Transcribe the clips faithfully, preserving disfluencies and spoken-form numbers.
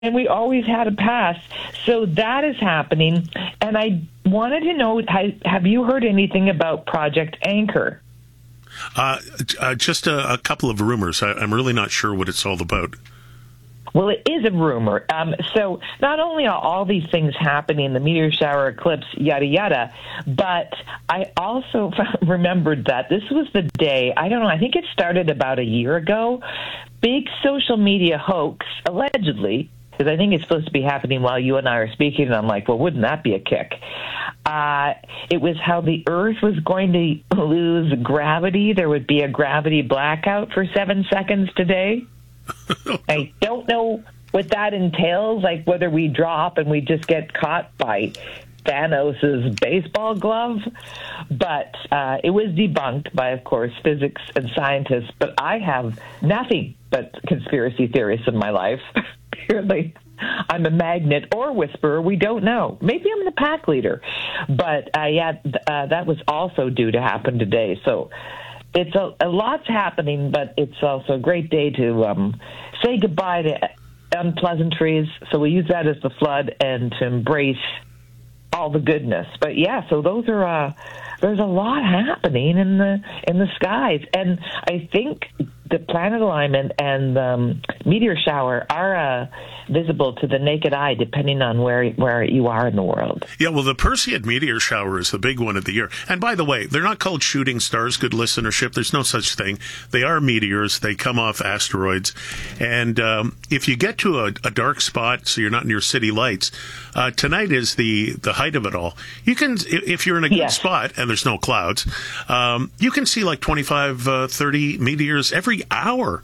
and we always had a pass. So that is happening. And I wanted to know, have you heard anything about Project Anchor? Uh, uh, just a, a couple of rumors. I, I'm really not sure what it's all about. Well, it is a rumor. Um, so not only are all these things happening, the meteor shower, eclipse, yada, yada, but I also remembered that this was the day, I don't know, I think it started about a year ago, big social media hoax, allegedly, because I think it's supposed to be happening while you and I are speaking, and I'm like, well, wouldn't that be a kick? Uh, it was how the Earth was going to lose gravity. There would be a gravity blackout for seven seconds today. I don't know what that entails, like whether we drop and we just get caught by Thanos' baseball glove, but uh, it was debunked by, of course, physics and scientists, but I have nothing but conspiracy theorists in my life. Apparently, I'm a magnet or whisperer. We don't know. Maybe I'm the pack leader. But, uh, yeah, uh, that was also due to happen today. So it's a, a lot's happening, but it's also a great day to um, say goodbye to unpleasantries. So we use that as the flood and to embrace all the goodness. But yeah, so those are uh, there's a lot happening in the in the skies, and I think the planet alignment and um, meteor shower are uh, visible to the naked eye, depending on where where you are in the world. Yeah, well, the Perseid meteor shower is the big one of the year. And by the way, they're not called shooting stars, good listenership. There's no such thing. They are meteors. They come off asteroids. And um, if you get to a, a dark spot, so you're not near city lights, uh, tonight is the, the height of it all. You can, if you're in a good Yes. spot and there's no clouds, um, you can see like twenty-five, uh, thirty meteors every hour.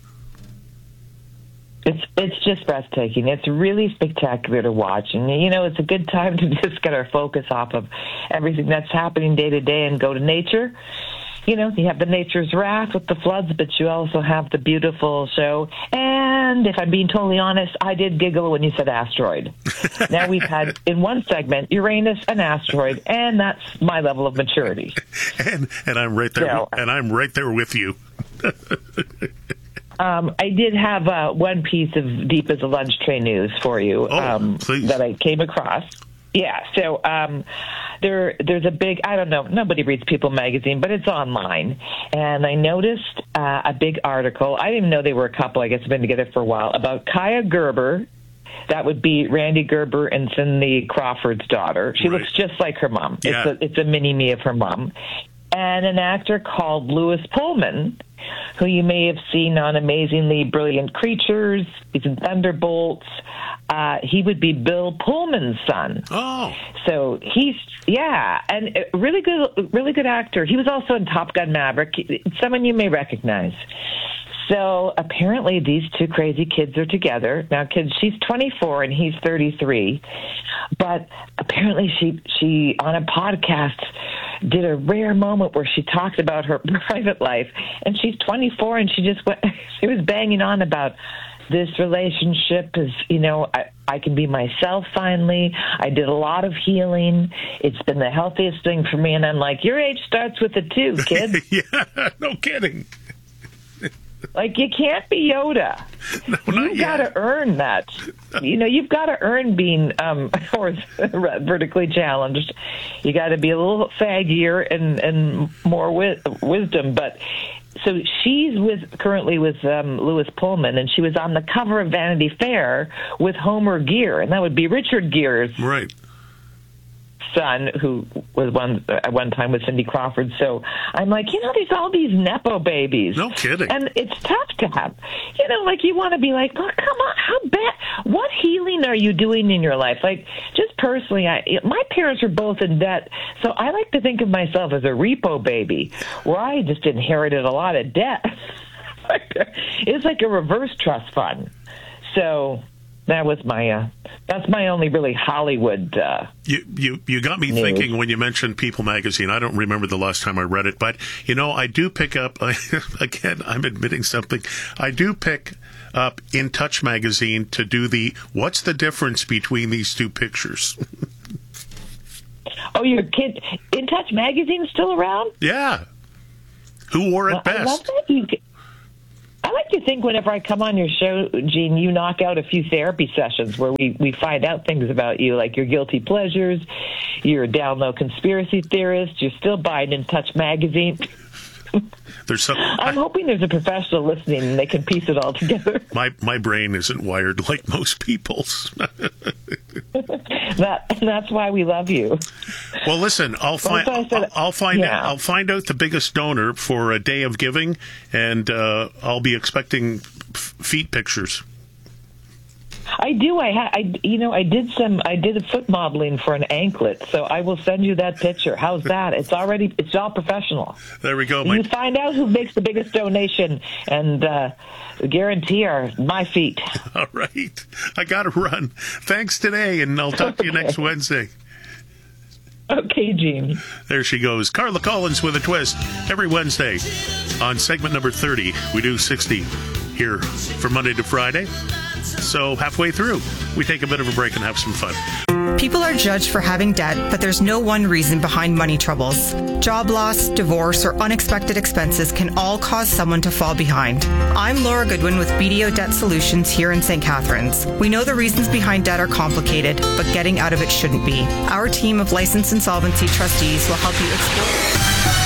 It's it's just breathtaking. It's really spectacular to watch. And, you know, it's a good time to just get our focus off of everything that's happening day to day and go to nature. You know, you have the nature's wrath with the floods, but you also have the beautiful show. And if I'm being totally honest, I did giggle when you said asteroid. Now we've had, in one segment, Uranus and asteroid, and that's my level of maturity. And and I'm right there, So, and I'm right there with you. Um, I did have uh, one piece of Deep as a Lunch Tray news for you Oh, um, please. that I came across. Yeah, so um, there, there's a big, I don't know, nobody reads People magazine, but it's online. And I noticed uh, a big article. I didn't even know they were a couple. I guess they've been together for a while. About Kaya Gerber. That would be Randy Gerber and Cindy Crawford's daughter. She Right. looks just like her mom. Yeah. It's a, it's a mini-me of her mom. And an actor called Louis Pullman, who you may have seen on Amazingly Brilliant Creatures. He's in Thunderbolts. Uh, he would be Bill Pullman's son. Oh. So he's, yeah, and a really good, really good actor. He was also in Top Gun Maverick. Someone you may recognize. So apparently these two crazy kids are together. Now, kids, she's twenty-four and he's thirty-three. But apparently she, she on a podcast, did a rare moment where she talked about her private life. And she's twenty-four and she just went, she was banging on about this relationship is, you know, I, I can be myself finally. I did a lot of healing. It's been the healthiest thing for me. And I'm like, your age starts with a two, kid. Yeah, no kidding. Like, you can't be Yoda. No, You've got to earn that. You know, you've got to earn being um, or vertically challenged. You got to be a little faggier and, and more wi- wisdom. But so she's with currently with um, Louis Pullman, and she was on the cover of Vanity Fair with Homer Gere, and that would be Richard Gere's Right. son, who was one at one time with Cindy Crawford. So I'm like, you know, there's all these nepo babies. No kidding. And it's tough to have, you know, like you want to be like, oh, come on, how bad? What healing are you doing in your life? Like, just personally, I my parents were both in debt, so I like to think of myself as a repo baby, where I just inherited a lot of debt. It's like a reverse trust fund. So that was my, uh, that's my only really Hollywood. Uh, You, you you got me News. thinking when you mentioned People magazine. I don't remember the last time I read it, but, you know, I do pick up, again, I'm admitting something, I do pick up In Touch magazine to do the, what's the difference between these two pictures? oh, your kid, In Touch magazine's still around? Yeah. Who wore it Well, I love best? that you. I like to think whenever I come on your show, Gene, you knock out a few therapy sessions where we, we find out things about you, like your guilty pleasures, you're a down low conspiracy theorist, you're still buying In Touch magazine. There's some, I'm I, hoping there's a professional listening and they can piece it all together. My my brain isn't wired like most people's. that that's why we love you. Well, listen, I'll find I'll, I'll find yeah. out I'll find out the biggest donor for a day of giving, and uh, I'll be expecting f- feet pictures. I do. I, ha- I, you know, I did some. I did a foot modeling for an anklet, so I will send you that picture. How's that? It's already. It's all professional. There we go. You My... find out who makes the biggest donation, and uh, guarantee are my feet. All right, I got to run. Thanks today, and I'll talk to you okay. next Wednesday. Okay, Gene. There she goes. Carla Collins with a twist every Wednesday on segment number thirty. We do sixty here from Monday to Friday. So halfway through, we take a bit of a break and have some fun. People are judged for having debt, but there's no one reason behind money troubles. Job loss, divorce, or unexpected expenses can all cause someone to fall behind. I'm Laura Goodwin with B D O Debt Solutions here in Saint Catharines. We know the reasons behind debt are complicated, but getting out of it shouldn't be. Our team of licensed insolvency trustees will help you explore.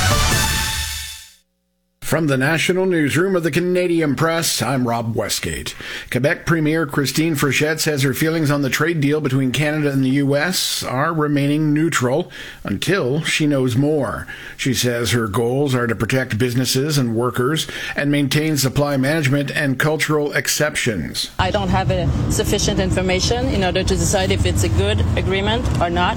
From the National Newsroom of the Canadian Press, I'm Rob Westgate. Quebec Premier Christine Frechette says her feelings on the trade deal between Canada and the U S are remaining neutral until she knows more. She says her goals are to protect businesses and workers and maintain supply management and cultural exceptions. I don't have a sufficient information in order to decide if it's a good agreement or not.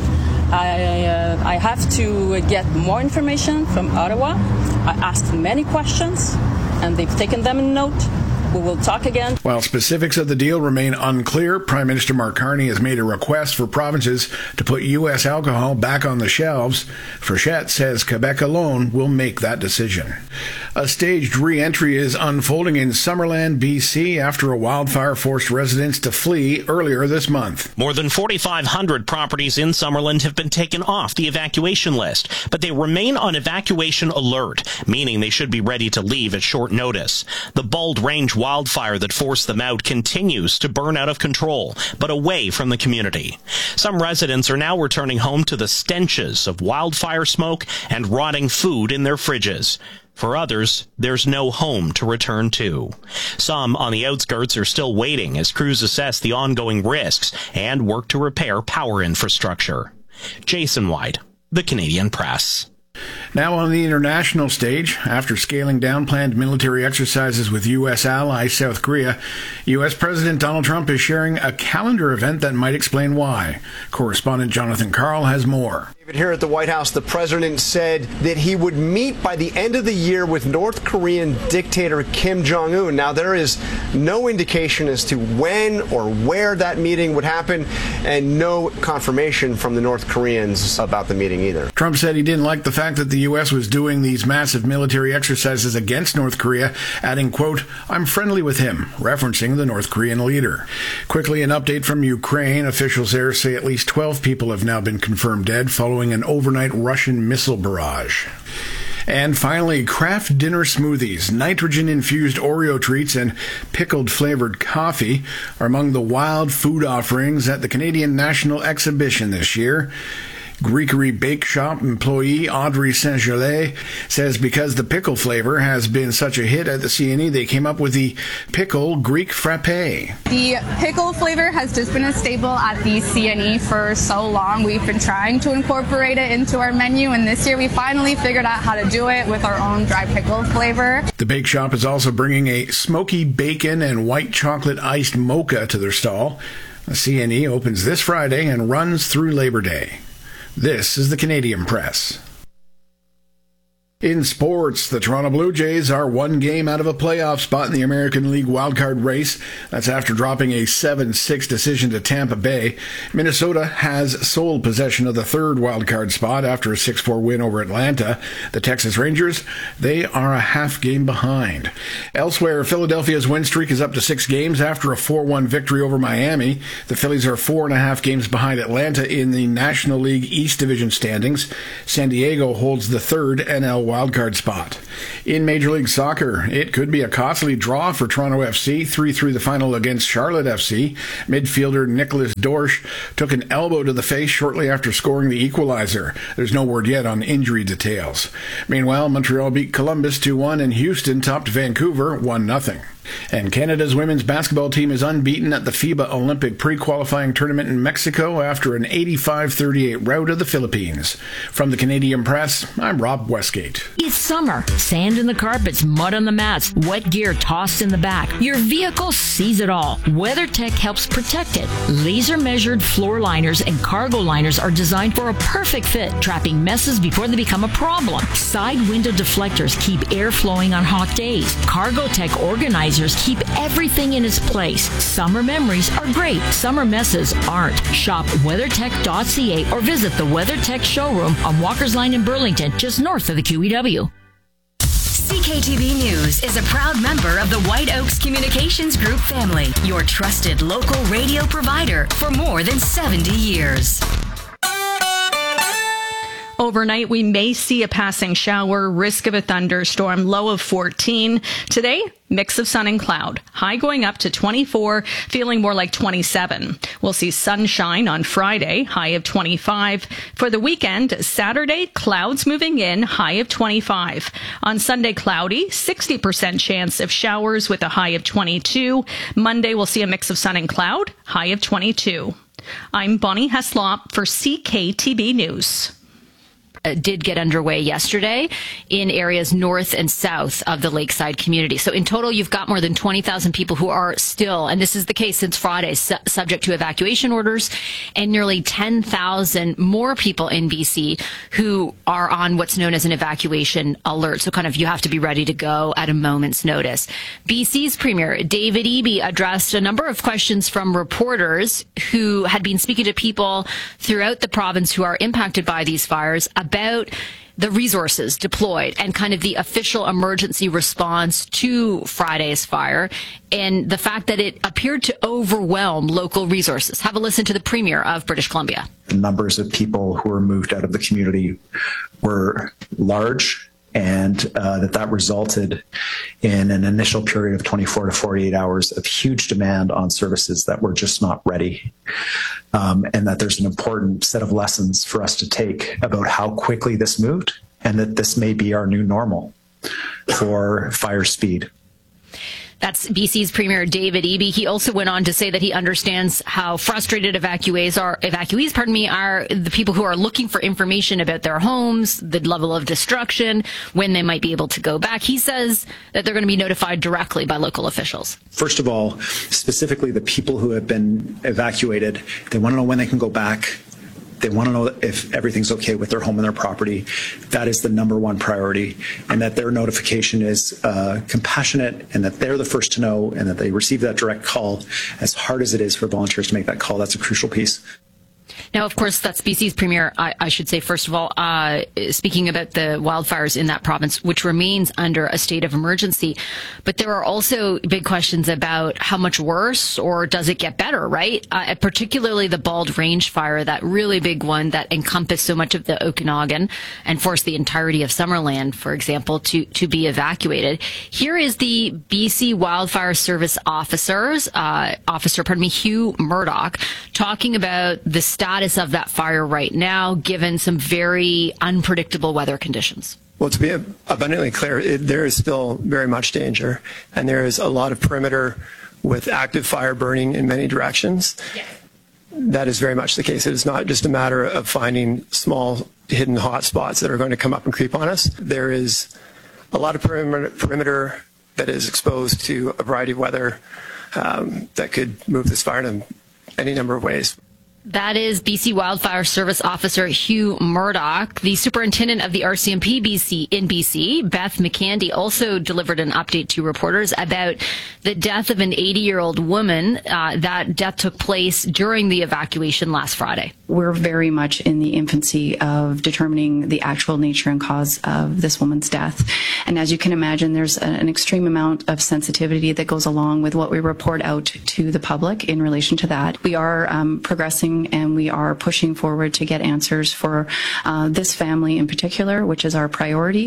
I, uh, I have to get more information from Ottawa. I asked many questions, and they've taken them in note. We will talk again. While specifics of the deal remain unclear, Prime Minister Mark Carney has made a request for provinces to put U S alcohol back on the shelves. Frechette says Quebec alone will make that decision. A staged re-entry is unfolding in Summerland, B C after a wildfire forced residents to flee earlier this month. More than forty-five hundred properties in Summerland have been taken off the evacuation list, but they remain on evacuation alert, meaning they should be ready to leave at short notice. The Bald Range wildfire that forced them out continues to burn out of control, but away from the community. Some residents are now returning home to the stenches of wildfire smoke and rotting food in their fridges. For others, there's no home to return to. Some on the outskirts are still waiting as crews assess the ongoing risks and work to repair power infrastructure. Jason White, The Canadian Press. Now on the international stage, after scaling down planned military exercises with U S ally South Korea, U S President Donald Trump is sharing a calendar event that might explain why. Correspondent Jonathan Karl has more. Here at the White House, the president said that he would meet by the end of the year with North Korean dictator Kim Jong-un. Now, there is no indication as to when or where that meeting would happen, and no confirmation from the North Koreans about the meeting either. Trump said he didn't like the fact that the U S was doing these massive military exercises against North Korea, adding, quote, "I'm friendly with him," referencing the North Korean leader. Quickly, an update from Ukraine. Officials there say at least twelve people have now been confirmed dead following an overnight Russian missile barrage. And finally, craft dinner smoothies, nitrogen-infused Oreo treats, and pickled-flavored coffee are among the wild food offerings at the Canadian National Exhibition this year. Greekery Bake Shop employee Audrey Saint-Gelais says because the pickle flavor has been such a hit at the C N E, they came up with the Pickle Greek Frappé. The pickle flavor has just been a staple at the C N E for so long. We've been trying to incorporate it into our menu, and this year we finally figured out how to do it with our own dry pickle flavor. The Bake Shop is also bringing a smoky bacon and white chocolate iced mocha to their stall. The C N E opens this Friday and runs through Labor Day. This is the Canadian Press. In sports, the Toronto Blue Jays are one game out of a playoff spot in the American League wildcard race. That's after dropping a seven six decision to Tampa Bay. Minnesota has sole possession of the third wildcard spot after a six four win over Atlanta. The Texas Rangers, they are a half game behind. Elsewhere, Philadelphia's win streak is up to six games after a four one victory over Miami. The Phillies are four and a half games behind Atlanta in the National League East Division standings. San Diego holds the third N L wildcard spot. In Major League Soccer, it could be a costly draw for Toronto F C, three through the final against Charlotte F C. Midfielder Nicholas Dorsch took an elbow to the face shortly after scoring the equalizer. There's no word yet on injury details. Meanwhile, Montreal beat Columbus two one and Houston topped Vancouver one nothing. And Canada's women's basketball team is unbeaten at the FIBA Olympic pre-qualifying tournament in Mexico after an eighty-five thirty-eight rout of the Philippines. From the Canadian Press, I'm Rob Westgate. It's summer. Sand in the carpets, mud on the mats, wet gear tossed in the back. Your vehicle sees it all. WeatherTech helps protect it. Laser-measured floor liners and cargo liners are designed for a perfect fit, trapping messes before they become a problem. Side window deflectors keep air flowing on hot days. CargoTech organizers keep everything in its place. Summer memories are great. Summer messes aren't. Shop weathertech dot c a or visit the WeatherTech showroom on Walker's Line in Burlington, just north of the Q E W. C K T V News is a proud member of the White Oaks Communications Group family, your trusted local radio provider for more than seventy years. Overnight, we may see a passing shower, risk of a thunderstorm, low of fourteen. Today, mix of sun and cloud. High going up to twenty-four, feeling more like twenty-seven. We'll see sunshine on Friday, high of twenty-five. For the weekend, Saturday, clouds moving in, high of twenty-five. On Sunday, cloudy, sixty percent chance of showers with a high of twenty-two. Monday, we'll see a mix of sun and cloud, high of twenty-two. I'm Bonnie Heslop for C K T V News. Did get underway yesterday in areas north and south of the Lakeside community. So in total, you've got more than twenty thousand people who are still, and this is the case since Friday, su- subject to evacuation orders, and nearly ten thousand more people in B C who are on what's known as an evacuation alert. So kind of you have to be ready to go at a moment's notice. B C's Premier David Eby addressed a number of questions from reporters who had been speaking to people throughout the province who are impacted by these fires about the resources deployed and kind of the official emergency response to Friday's fire and the fact that it appeared to overwhelm local resources. Have a listen to the Premier of British Columbia. The numbers of people who were moved out of the community were large, and uh, that that resulted in an initial period of twenty-four to forty-eight hours of huge demand on services that were just not ready. Um, and that there's an important set of lessons for us to take about how quickly this moved, and that this may be our new normal for fire speed. That's B C's Premier David Eby. He also went on to say that he understands how frustrated evacuees are, evacuees, pardon me, are the people who are looking for information about their homes, the level of destruction, when they might be able to go back. He says that they're going to be notified directly by local officials. First of all, specifically the people who have been evacuated, they want to know when they can go back. They want to know if everything's okay with their home and their property. That is the number one priority, and that their notification is uh, compassionate, and that they're the first to know, and that they receive that direct call. As hard as it is for volunteers to make that call, that's a crucial piece. Now, of course, that's B C's Premier, I, I should say, first of all, uh, speaking about the wildfires in that province, which remains under a state of emergency. But there are also big questions about how much worse, or does it get better, right? Uh, particularly the Bald Range fire, that really big one that encompassed so much of the Okanagan and forced the entirety of Summerland, for example, to, to be evacuated. Here is the B C Wildfire Service officers, uh, officer, pardon me, Hugh Murdoch, talking about the status of that fire right now, given some very unpredictable weather conditions. Well, to be abundantly clear, it, there is still very much danger, and there is a lot of perimeter with active fire burning in many directions. Yes. That is very much the case. It is not just a matter of finding small hidden hot spots that are going to come up and creep on us. There is a lot of perimeter, perimeter that is exposed to a variety of weather um, that could move this fire in any number of ways. That is B C Wildfire Service Officer Hugh Murdoch. The superintendent of the R C M P B C in B C, Beth McCandy, also delivered an update to reporters about the death of an eighty-year-old woman. Uh, that death took place during the evacuation last Friday. We're very much in the infancy of determining the actual nature and cause of this woman's death. And as you can imagine, there's an extreme amount of sensitivity that goes along with what we report out to the public in relation to that. We are um, progressing and we are pushing forward to get answers for uh, this family in particular, which is our priority.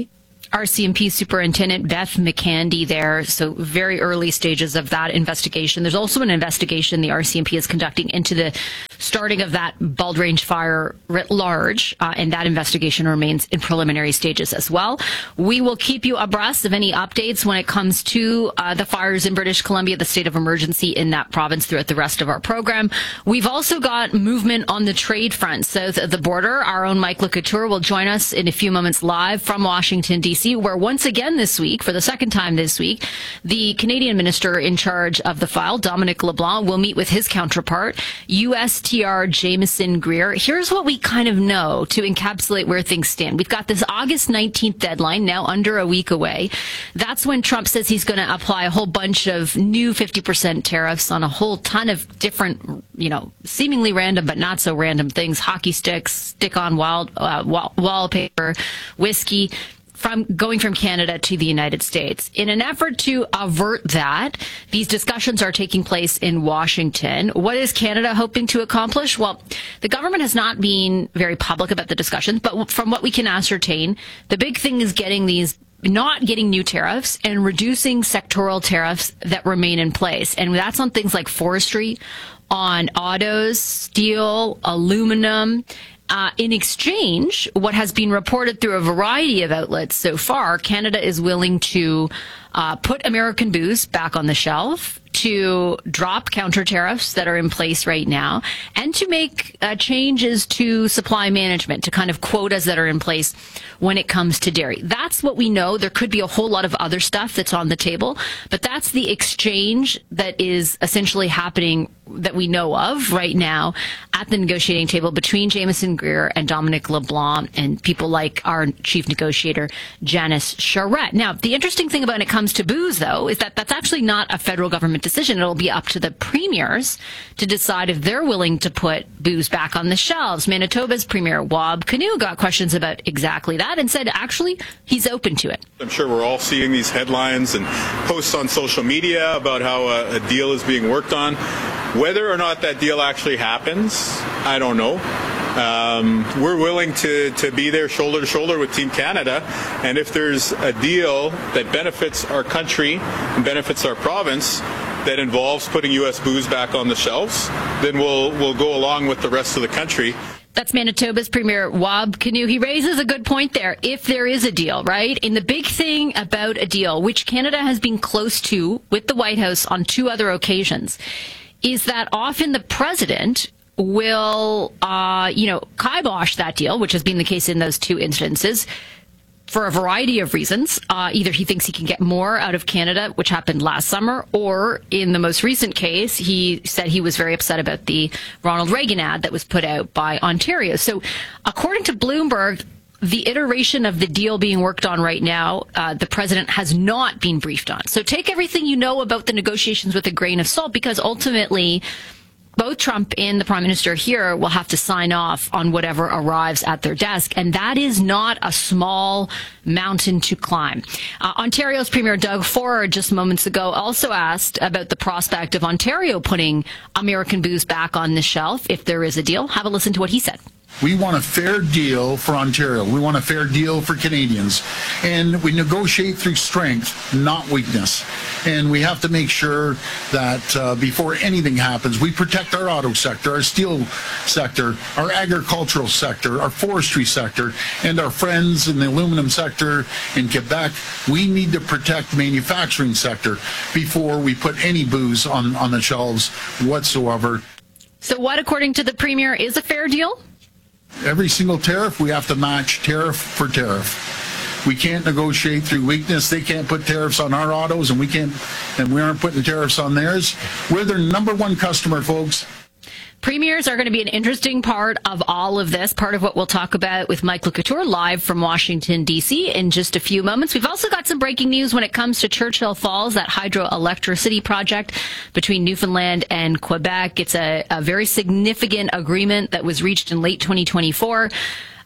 R C M P Superintendent Beth McCandy there. So very early stages of that investigation. There's also an investigation the R C M P is conducting into the starting of that Bald Range fire writ large, uh, and that investigation remains in preliminary stages as well. We will keep you abreast of any updates when it comes to uh, the fires in British Columbia, the state of emergency in that province throughout the rest of our program. We've also got movement on the trade front south of the border. Our own Mike LeCouture will join us in a few moments live from Washington, D C, where once again this week, for the second time this week, the Canadian minister in charge of the file, Dominic LeBlanc, will meet with his counterpart, U S T R Jameson Greer. Here's what we kind of know to encapsulate where things stand. We've got this August nineteenth deadline, now under a week away. That's when Trump says he's going to apply a whole bunch of new fifty percent tariffs on a whole ton of different, you know, seemingly random but not so random things, hockey sticks, stick-on wild, uh, wall, wallpaper, whiskey, from going from Canada to the United States. In an effort to avert that, these discussions are taking place in Washington. What is Canada hoping to accomplish? Well, the government has not been very public about the discussions, but from what we can ascertain, the big thing is getting these not getting new tariffs and reducing sectoral tariffs that remain in place. And that's on things like forestry, on autos, steel, aluminum. Uh, in exchange, what has been reported through a variety of outlets so far, Canada is willing to uh, put American booze back on the shelf, to drop counter tariffs that are in place right now, and to make uh, changes to supply management, to kind of quotas that are in place when it comes to dairy. That's what we know. There could be a whole lot of other stuff that's on the table, but that's the exchange that is essentially happening that we know of right now at the negotiating table between Jameson Greer and Dominic LeBlanc and people like our chief negotiator, Janice Charette. Now, the interesting thing about when it comes to booze, though, is that that's actually not a federal government decision. It'll be up to the premiers to decide if they're willing to put booze back on the shelves. Manitoba's Premier Wab Kinew got questions about exactly that and said actually he's open to it. I'm sure we're all seeing these headlines and posts on social media about how a, a deal is being worked on. Whether or not that deal actually happens, I don't know. Um, we're willing to, to be there shoulder to shoulder with Team Canada, and if there's a deal that benefits our country and benefits our province that involves putting U S booze back on the shelves, then we'll we'll go along with the rest of the country. That's Manitoba's Premier Wab Kinew. He raises a good point there. If there is a deal, right? And the big thing about a deal, which Canada has been close to with the White House on two other occasions, is that often the president will, uh, you know, kibosh that deal, which has been the case in those two instances, for a variety of reasons. Uh, either he thinks he can get more out of Canada, which happened last summer, or in the most recent case, he said he was very upset about the Ronald Reagan ad that was put out by Ontario. So according to Bloomberg, the iteration of the deal being worked on right now, uh, the president has not been briefed on. So take everything you know about the negotiations with a grain of salt, because ultimately both Trump and the prime minister here will have to sign off on whatever arrives at their desk. And that is not a small mountain to climb. Uh, Ontario's Premier Doug Ford just moments ago also asked about the prospect of Ontario putting American booze back on the shelf if there is a deal. Have a listen to what he said. We want a fair deal for Ontario. We want a fair deal for Canadians. And we negotiate through strength, not weakness. And we have to make sure that uh, before anything happens, we protect our auto sector, our steel sector, our agricultural sector, our forestry sector, and our friends in the aluminum sector in Quebec. We need to protect the manufacturing sector before we put any booze on, on the shelves whatsoever. So what, according to the Premier, is a fair deal? Every single tariff, we have to match tariff for tariff. We can't negotiate through weakness. They can't put tariffs on our autos, and we can't, and we aren't putting tariffs on theirs. We're their number one customer, folks. Premiers are going to be an interesting part of all of this, part of what we'll talk about with Mike LeCouture live from Washington, D C in just a few moments. We've also got some breaking news when it comes to Churchill Falls, that hydroelectricity project between Newfoundland and Quebec. It's a, a very significant agreement that was reached in late twenty twenty-four.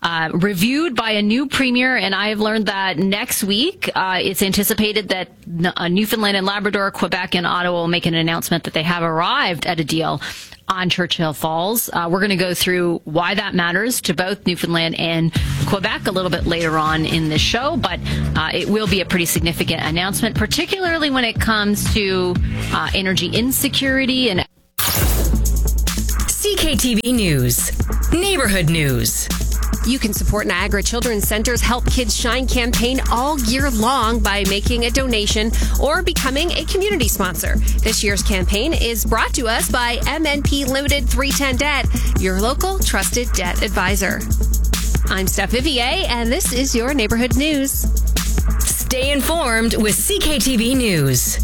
uh, reviewed by a new premier, and I have learned that next week uh, it's anticipated that uh, Newfoundland and Labrador, Quebec, and Ottawa will make an announcement that they have arrived at a deal on Churchill Falls. Uh, we're going to go through why that matters to both Newfoundland and Quebec a little bit later on in the show, but uh, it will be a pretty significant announcement, particularly when it comes to uh, energy insecurity and C K T V News. Neighborhood News. You can support Niagara Children's Center's Help Kids Shine campaign all year long by making a donation or becoming a community sponsor. This year's campaign is brought to us by M N P Limited three ten Debt, your local trusted debt advisor. I'm Steph Vivier, and this is your Neighborhood News. Stay informed with C K T V News.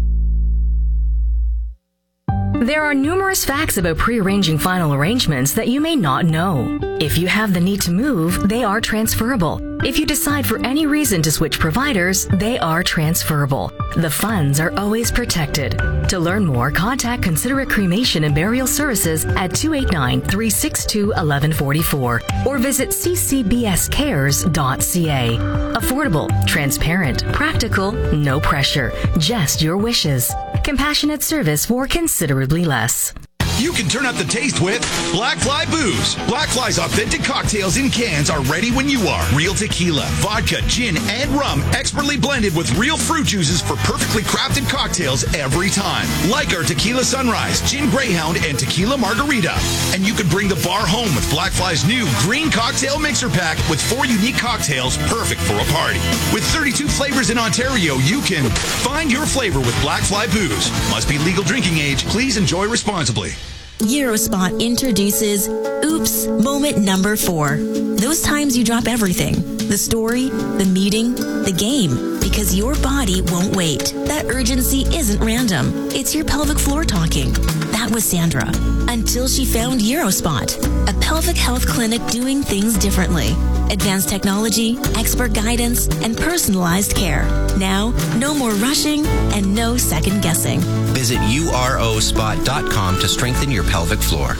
There are numerous facts about pre-arranging final arrangements that you may not know. If you have the need to move, they are transferable. If you decide for any reason to switch providers, they are transferable. The funds are always protected. To learn more, contact Considerate Cremation and Burial Services at two eight nine, three six two, one one four four or visit c c b s cares dot c a. Affordable, transparent, practical, no pressure, just your wishes. Compassionate service for considerably less. You can turn up the taste with Black Fly Booze. Black Fly's authentic cocktails in cans are ready when you are. Real tequila, vodka, gin, and rum expertly blended with real fruit juices for perfectly crafted cocktails every time. Like our Tequila Sunrise, Gin Greyhound, and Tequila Margarita. And you can bring the bar home with Black Fly's new Green Cocktail Mixer Pack with four unique cocktails perfect for a party. With thirty-two flavors in Ontario, you can find your flavor with Black Fly Booze. Must be legal drinking age. Please enjoy responsibly. Eurospot introduces Oops Moment Number Four. Those times you drop everything. The story, the meeting, the game. Because your body won't wait. That urgency isn't random. It's your pelvic floor talking. That was Sandra. Until she found Eurospot, a pelvic health clinic doing things differently. Advanced technology, expert guidance, and personalized care. Now, no more rushing and no second guessing. Visit U R O spot dot com to strengthen your pelvic floor.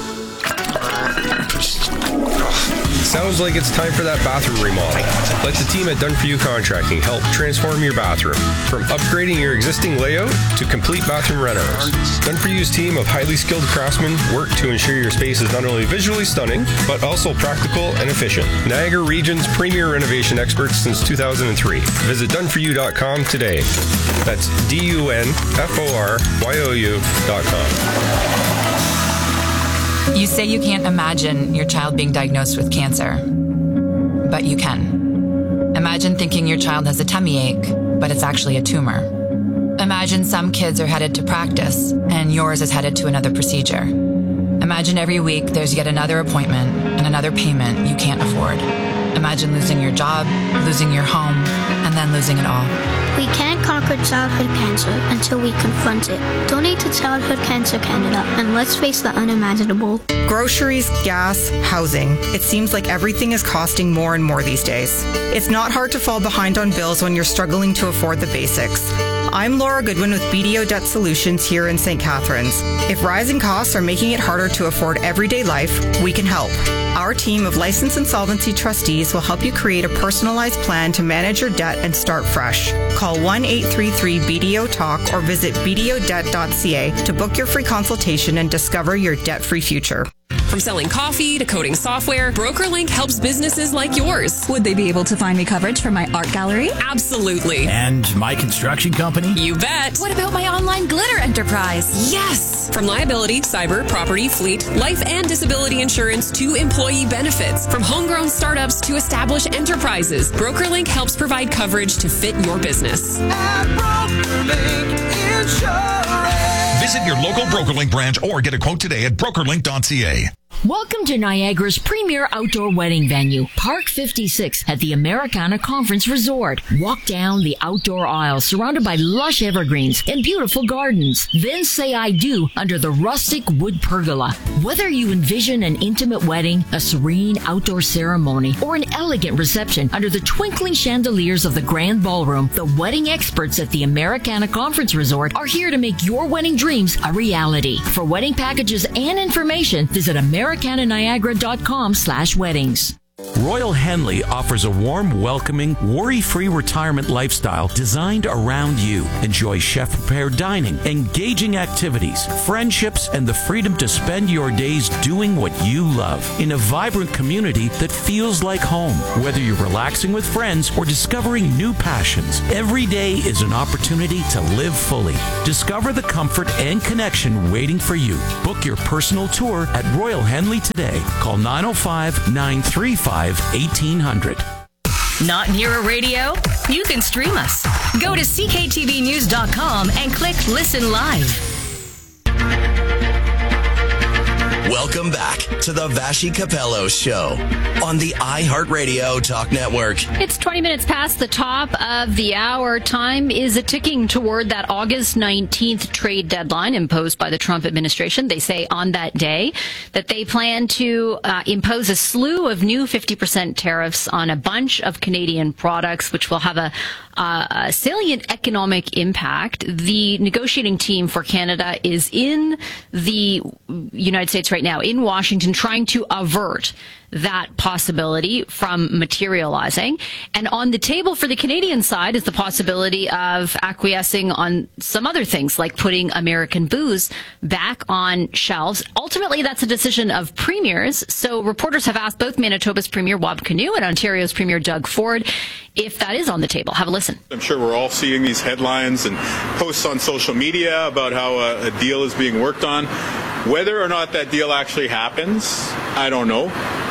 Sounds like it's time for that bathroom remodel. Let the team at Done For You Contracting help transform your bathroom. From upgrading your existing layout to complete bathroom renos. Done For You's team of highly skilled craftsmen work to ensure your space is not only visually stunning, but also practical and efficient. Niagara Region's premier renovation experts since two thousand three. Visit done for you dot com today. That's D U N F O R Y O U dot com. You say you can't imagine your child being diagnosed with cancer, but you can. Imagine thinking your child has a tummy ache, but it's actually a tumor. Imagine some kids are headed to practice, and yours is headed to another procedure. Imagine every week there's yet another appointment and another payment you can't afford. Imagine losing your job, losing your home, and then losing it all. We can't conquer childhood cancer until we confront it. Donate to Childhood Cancer Canada and let's face the unimaginable. Groceries, gas, housing. It seems like everything is costing more and more these days. It's not hard to fall behind on bills when you're struggling to afford the basics. I'm Laura Goodwin with B D O Debt Solutions here in Saint Catharines. If rising costs are making it harder to afford everyday life, we can help. Our team of licensed insolvency trustees will help you create a personalized plan to manage your debt and start fresh. Call one eight three three B D O Talk or visit b d o debt dot c a to book your free consultation and discover your debt-free future. From selling coffee to coding software, BrokerLink helps businesses like yours. Would they be able to find me coverage for my art gallery? Absolutely. And my construction company? You bet. What about my online glitter enterprise? Yes. From liability, cyber, property, fleet, life and disability insurance to employee benefits. From homegrown startups to established enterprises, BrokerLink helps provide coverage to fit your business. At BrokerLink Insurance. Visit your local BrokerLink branch or get a quote today at broker link dot c a. Welcome to Niagara's premier outdoor wedding venue, Park fifty-six at the Americana Conference Resort. Walk down the outdoor aisle surrounded by lush evergreens and beautiful gardens. Then say I do under the rustic wood pergola. Whether you envision an intimate wedding, a serene outdoor ceremony, or an elegant reception under the twinkling chandeliers of the grand ballroom, the wedding experts at the Americana Conference Resort are here to make your wedding dreams a reality. For wedding packages and information, visit Americana Niagara dot com slash weddings. Royal Henley offers a warm, welcoming, worry-free retirement lifestyle designed around you. Enjoy chef-prepared dining, engaging activities, friendships, and the freedom to spend your days doing what you love in a vibrant community that feels like home. Whether you're relaxing with friends or discovering new passions, every day is an opportunity to live fully. Discover the comfort and connection waiting for you. Book your personal tour at Royal Henley today. Call nine oh five, nine three five, eighteen hundred. Not near a radio? You can stream us. Go to c k t v news dot com and click Listen Live. Welcome back to the Vashi Capello Show on the iHeartRadio Talk Network. It's twenty minutes past the top of the hour. Time is a ticking toward that August nineteenth trade deadline imposed by the Trump administration. They say on that day that they plan to uh, impose a slew of new fifty percent tariffs on a bunch of Canadian products, which will have a, uh, a salient economic impact. The negotiating team for Canada is in the United States right now, in Washington, trying to avert that possibility from materializing. And on the table for the Canadian side is the possibility of acquiescing on some other things, like putting American booze back on shelves. Ultimately, that's a decision of premiers. So reporters have asked both Manitoba's Premier Wab Kinew and Ontario's Premier Doug Ford if that is on the table. Have a listen. I'm sure we're all seeing these headlines and posts on social media about how a, a deal is being worked on. Whether or not that deal actually happens, I don't know.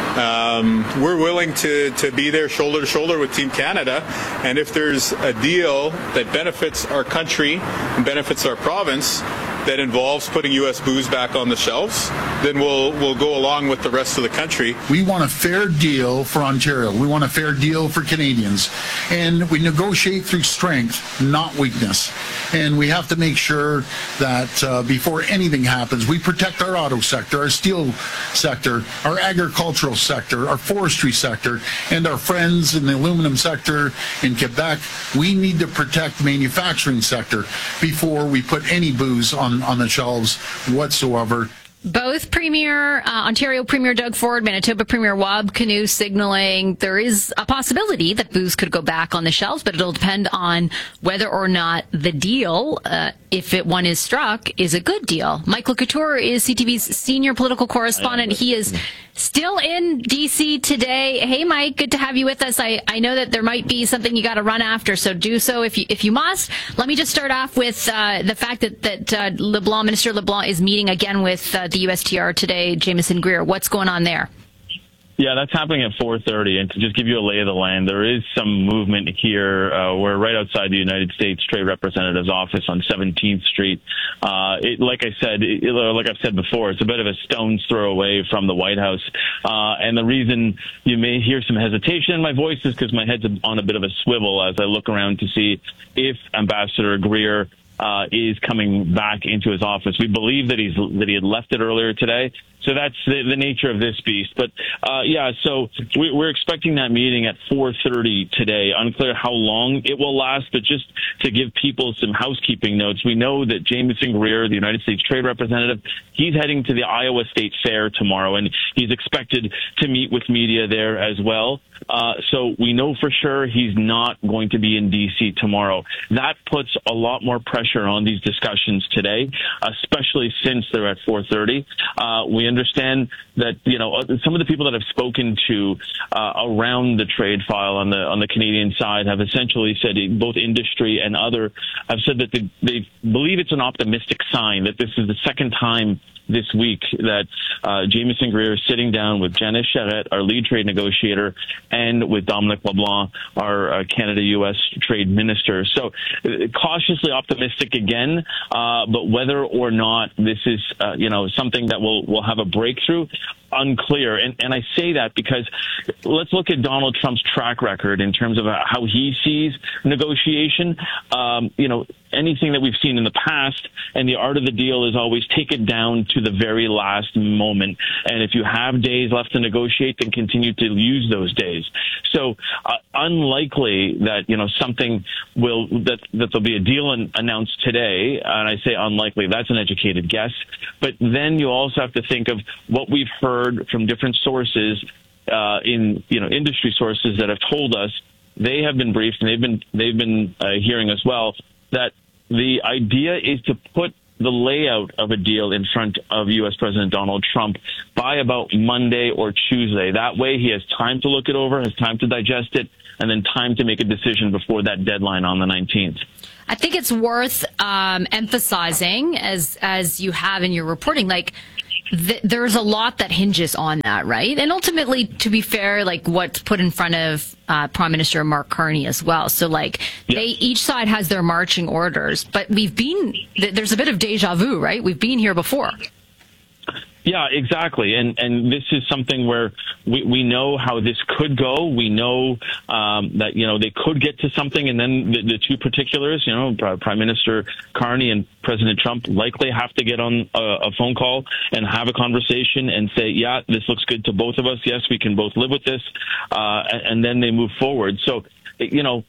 Um, we're willing to, to be there shoulder to shoulder with Team Canada, and if there's a deal that benefits our country and benefits our province that involves putting U S booze back on the shelves, then we'll we'll go along with the rest of the country. We want a fair deal for Ontario. We want a fair deal for Canadians. And we negotiate through strength, not weakness. And we have to make sure that uh, before anything happens, we protect our auto sector, our steel sector, our agricultural sector, our forestry sector, and our friends in the aluminum sector in Quebec. We need to protect manufacturing sector before we put any booze on on the shelves whatsoever. Both Premier, uh, Ontario Premier Doug Ford, Manitoba Premier Wab Kinew signaling there is a possibility that booze could go back on the shelves, but it'll depend on whether or not the deal, uh, if it one is struck, is a good deal. Michael Couture is C T V's senior political correspondent. He is still in D C today. Hey, Mike, good to have you with us. I, I know that there might be something you got to run after, so do so if you if you must. Let me just start off with uh, the fact that that uh, LeBlanc, Minister LeBlanc, is meeting again with uh, the U S T R today. Jamieson Greer, what's going on there? Yeah, that's happening at four thirty. And to just give you a lay of the land, there is some movement here. Uh, we're right outside the United States Trade Representative's office on seventeenth Street. Uh, it, like I said, it, like I've said before, it's a bit of a stone's throw away from the White House. Uh, and the reason you may hear some hesitation in my voice is because my head's on a bit of a swivel as I look around to see if Ambassador Greer Uh, is coming back into his office. We believe that he's that he had left it earlier today. So that's the, the nature of this beast. But, uh, yeah, so we, we're expecting that meeting at four thirty today. Unclear how long it will last, but just to give people some housekeeping notes, we know that Jamieson Greer, the United States Trade Representative, he's heading to the Iowa State Fair tomorrow, and he's expected to meet with media there as well. Uh, so we know for sure he's not going to be in D C tomorrow. That puts a lot more pressure on these discussions today, especially since they're at four thirty. Uh, we understand that, you know, some of the people that I've spoken to uh, around the trade file on the on the Canadian side have essentially said, both industry and other have said that they, they believe it's an optimistic sign that this is the second time this week that uh, Jamieson Greer is sitting down with Janice Charette, our lead trade negotiator, and with Dominic LeBlanc, our uh, Canada-U S trade minister. So uh, cautiously optimistic again, uh, but whether or not this is, uh, you know, something that will, will have a breakthrough, unclear. And, and I say that because let's look at Donald Trump's track record in terms of how he sees negotiation. Um, you know, anything that we've seen in the past, and the art of the deal is always take it down to the very last moment. And if you have days left to negotiate, then continue to use those days. So uh, unlikely that, you know, something will, that, that there'll be a deal an, announced today. And I say unlikely, that's an educated guess. But then you also have to think of what we've heard from different sources uh, in you know industry sources that have told us they have been briefed and they've been they've been uh, hearing as well that the idea is to put the layout of a deal in front of U S President Donald Trump by about Monday or Tuesday. That way he has time to look it over, has time to digest it, and then time to make a decision before that deadline on the nineteenth. I think it's worth um, emphasizing, as as you have in your reporting, like, th- there's a lot that hinges on that, right? And ultimately, to be fair, like what's put in front of uh, Prime Minister Mark Carney as well. So, like, yeah. they each side has their marching orders, but we've been th- there's a bit of deja vu, right? We've been here before. Yeah, exactly. And and this is something where we, we know how this could go. We know um, that, you know, they could get to something. And then the, the two particulars, you know, Prime Minister Carney and President Trump likely have to get on a, a phone call and have a conversation and say, yeah, this looks good to both of us. Yes, we can both live with this. Uh, and, and then they move forward. So, you know,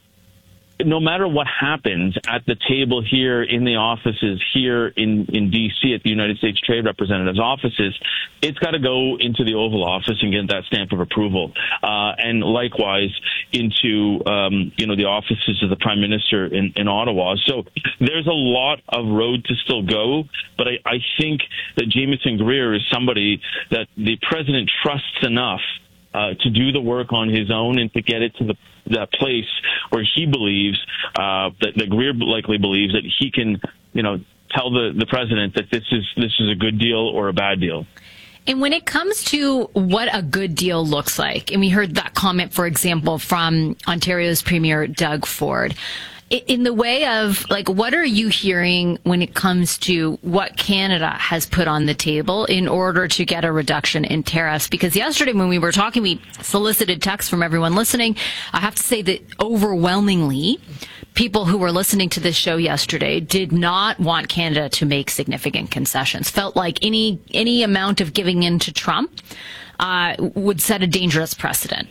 no matter what happens at the table here in the offices here in, in D C at the United States Trade Representatives offices, it's got to go into the Oval Office and get that stamp of approval. Uh, and likewise into, um, you know, the offices of the Prime Minister in, in Ottawa. So there's a lot of road to still go. But I, I think that Jamieson Greer is somebody that the president trusts enough Uh, to do the work on his own and to get it to the that place where he believes uh, that, that Greer likely believes that he can, you know, tell the, the president that this is this is a good deal or a bad deal. And when it comes to what a good deal looks like, and we heard that comment, for example, from Ontario's Premier Doug Ford. In the way of, like, what are you hearing when it comes to what Canada has put on the table in order to get a reduction in tariffs? Because yesterday when we were talking, we solicited texts from everyone listening. I have to say that overwhelmingly, people who were listening to this show yesterday did not want Canada to make significant concessions, felt like any any amount of giving in to Trump uh, would set a dangerous precedent.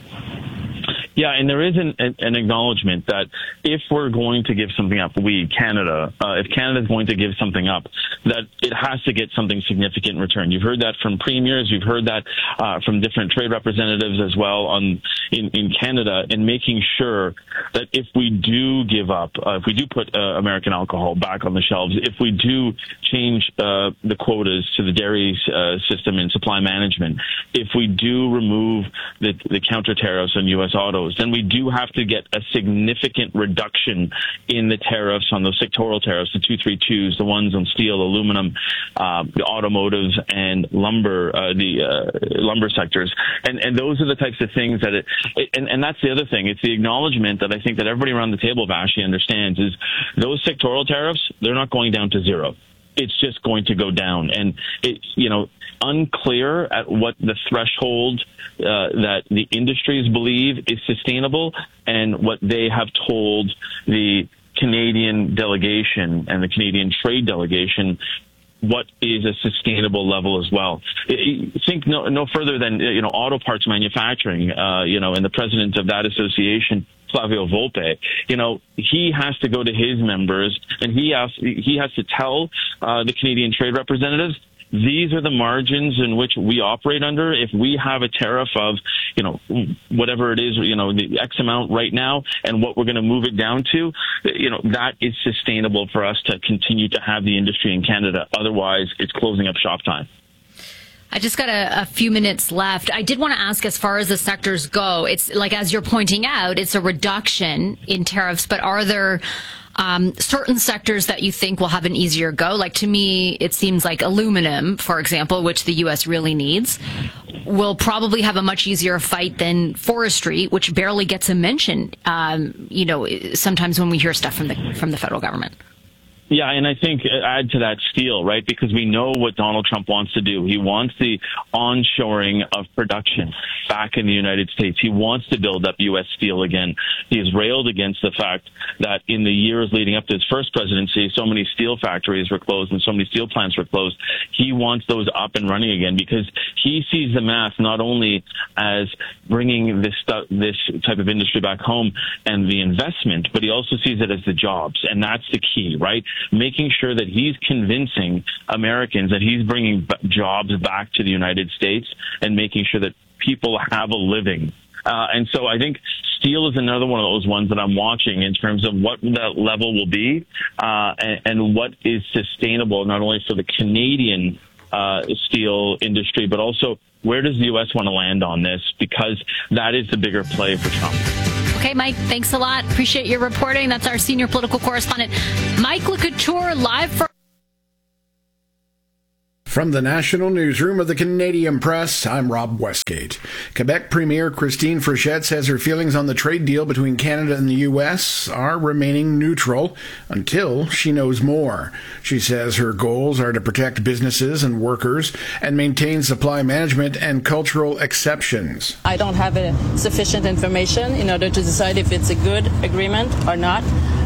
Yeah, and there is an, an acknowledgement that if we're going to give something up, we, Canada, uh, if Canada is going to give something up, that it has to get something significant in return. You've heard that from premiers. You've heard that uh, from different trade representatives as well on in, in Canada, and making sure that if we do give up, uh, if we do put uh, American alcohol back on the shelves, if we do change uh, the quotas to the dairy uh, system in supply management, if we do remove the, the counter tariffs on U S autos, then we do have to get a significant reduction in the tariffs on those sectoral tariffs, the two thirty-twos, the ones on steel, aluminum, uh, the automotives, and lumber, uh, the uh, lumber sectors. And, and those are the types of things that it, it and, and that's the other thing. It's the acknowledgement that I think that everybody around the table, Vashi, understands is those sectoral tariffs, they're not going down to zero. It's just going to go down. And it's, you know, unclear at what the threshold uh, that the industries believe is sustainable and what they have told the Canadian delegation and the Canadian trade delegation what is a sustainable level as well. Think no, no further than, you know, auto parts manufacturing, uh, you know, and the president of that association, Flavio Volpe, you know, he has to go to his members and he has, he has to tell uh, the Canadian trade representatives, these are the margins in which we operate under. If we have a tariff of, you know, whatever it is, you know, the X amount right now and what we're going to move it down to, you know, that is sustainable for us to continue to have the industry in Canada. Otherwise, it's closing up shop time. I just got a, a few minutes left. I did want to ask, as far as the sectors go, it's like, as you're pointing out, it's a reduction in tariffs, but are there um, certain sectors that you think will have an easier go? Like, to me, it seems like aluminum, for example, which the U S really needs, will probably have a much easier fight than forestry, which barely gets a mention, um, you know, sometimes when we hear stuff from the from the federal government. Yeah, and I think add to that steel, right? Because we know what Donald Trump wants to do. He wants the onshoring of production back in the United States. He wants to build up U S steel again. He has railed against the fact that in the years leading up to his first presidency, so many steel factories were closed and so many steel plants were closed. He wants those up and running again because he sees the math not only as bringing this stu- this type of industry back home and the investment, but he also sees it as the jobs. And that's the key, right? Making sure that he's convincing Americans that he's bringing b- jobs back to the United States and making sure that people have a living. Uh, and so I think steel is another one of those ones that I'm watching in terms of what that level will be uh, and, and what is sustainable, not only for the Canadian uh, steel industry, but also where does the U S want to land on this, because that is the bigger play for Trump. Okay, Mike, thanks a lot. Appreciate your reporting. That's our senior political correspondent, Mike LeCouture, live from... From the National Newsroom of the Canadian Press, I'm Rob Westgate. Quebec Premier Christine Frechette says her feelings on the trade deal between Canada and the U S are remaining neutral until she knows more. She says her goals are to protect businesses and workers and maintain supply management and cultural exceptions. I don't have a sufficient information in order to decide if it's a good agreement or not.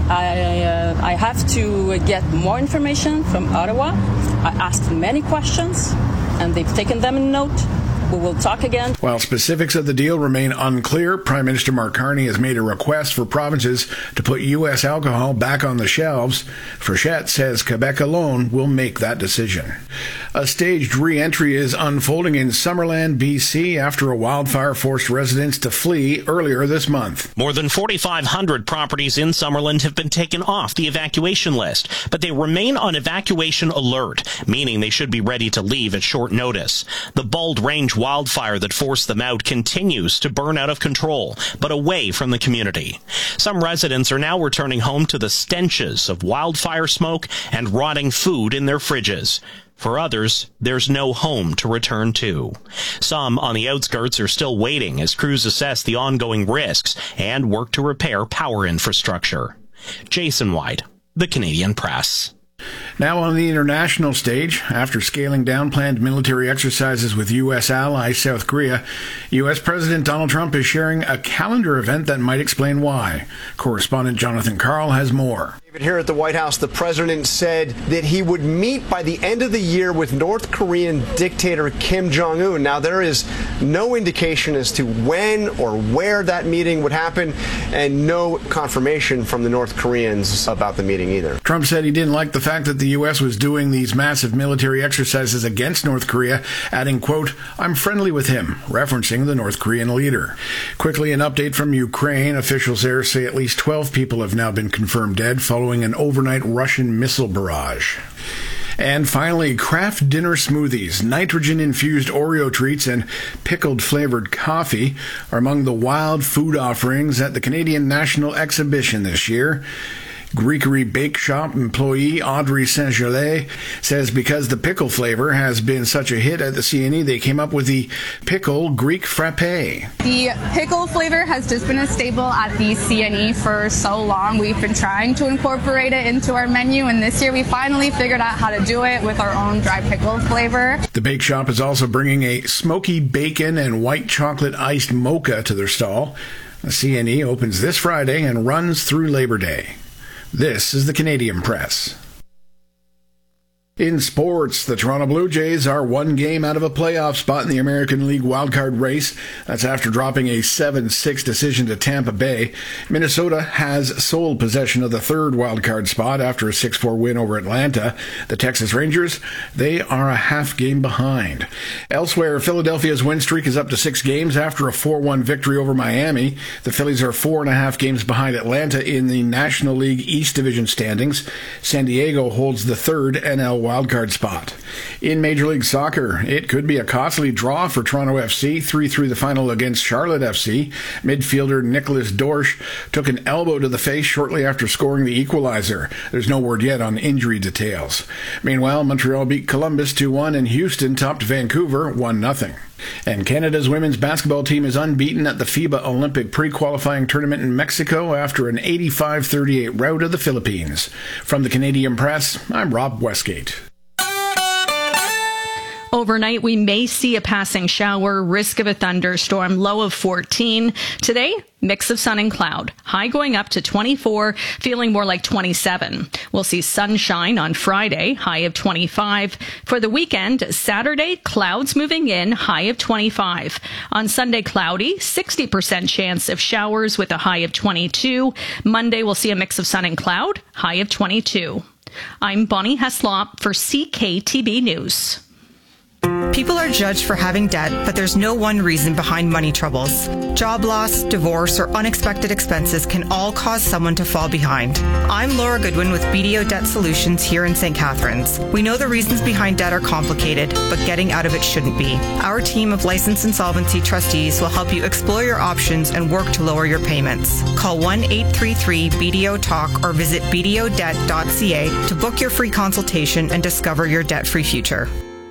I, uh, I have to get more information from Ottawa. I asked many questions, and they've taken them in note. We will talk again. While specifics of the deal remain unclear, Prime Minister Mark Carney has made a request for provinces to put U S alcohol back on the shelves. Frechette says Quebec alone will make that decision. A staged re-entry is unfolding in Summerland, B C after a wildfire forced residents to flee earlier this month. More than forty-five hundred properties in Summerland have been taken off the evacuation list, but they remain on evacuation alert, meaning they should be ready to leave at short notice. The Bald Range wildfire that forced them out continues to burn out of control, but away from the community. Some residents are now returning home to the stenches of wildfire smoke and rotting food in their fridges. For others, there's no home to return to. Some on the outskirts are still waiting as crews assess the ongoing risks and work to repair power infrastructure. Jason White, The Canadian Press. Now on the international stage, after scaling down planned military exercises with U S ally South Korea, U S President Donald Trump is sharing a calendar event that might explain why. Correspondent Jonathan Karl has more. Here at the White House, the president said that he would meet by the end of the year with North Korean dictator Kim Jong-un. Now, there is no indication as to when or where that meeting would happen, and no confirmation from the North Koreans about the meeting either. Trump said he didn't like the fact that the U S was doing these massive military exercises against North Korea, adding, quote, "I'm friendly with him," referencing the North Korean leader. Quickly, an update from Ukraine. Officials there say at least twelve people have now been confirmed dead following an overnight Russian missile barrage. And finally, Kraft Dinner Smoothies, nitrogen-infused Oreo treats, and pickled-flavored coffee are among the wild food offerings at the Canadian National Exhibition this year. Greekery Bake Shop employee Audrey Saint-Gelais says because the pickle flavor has been such a hit at the C N E, they came up with the Pickle Greek Frappé. The pickle flavor has just been a staple at the C N E for so long. We've been trying to incorporate it into our menu, and this year we finally figured out how to do it with our own dry pickle flavor. The Bake Shop is also bringing a smoky bacon and white chocolate iced mocha to their stall. The C N E opens this Friday and runs through Labor Day. This is the Canadian Press. In sports, the Toronto Blue Jays are one game out of a playoff spot in the American League wildcard race. That's after dropping a seven six decision to Tampa Bay. Minnesota has sole possession of the third wildcard spot after a six four win over Atlanta. The Texas Rangers, they are a half game behind. Elsewhere, Philadelphia's win streak is up to six games after a four one victory over Miami. The Phillies are four and a half games behind Atlanta in the National League East Division standings. San Diego holds the third N L wildcard spot. In Major League Soccer, it could be a costly draw for Toronto F C. three three the final against Charlotte F C. Midfielder Nicholas Dorsch took an elbow to the face shortly after scoring the equalizer. There's no word yet on injury details. Meanwhile, Montreal beat Columbus two one and Houston topped Vancouver one nothing. And Canada's women's basketball team is unbeaten at the FIBA Olympic pre-qualifying tournament in Mexico after an eighty-five thirty-eight rout of the Philippines. From the Canadian Press, I'm Rob Westgate. Overnight, we may see a passing shower, risk of a thunderstorm, low of fourteen. Today, mix of sun and cloud, high going up to twenty-four, feeling more like twenty-seven. We'll see sunshine on Friday, high of twenty-five. For the weekend, Saturday, clouds moving in, high of twenty-five. On Sunday, cloudy, sixty percent chance of showers with a high of twenty-two. Monday, we'll see a mix of sun and cloud, high of twenty-two. I'm Bonnie Heslop for C K T B News. People are judged for having debt, but there's no one reason behind money troubles. Job loss, divorce, or unexpected expenses can all cause someone to fall behind. I'm Laura Goodwin with B D O Debt Solutions here in Saint Catharines. We know the reasons behind debt are complicated, but getting out of it shouldn't be. Our team of licensed insolvency trustees will help you explore your options and work to lower your payments. Call one eight three three B D O talk or visit b d o debt dot c a to book your free consultation and discover your debt-free future.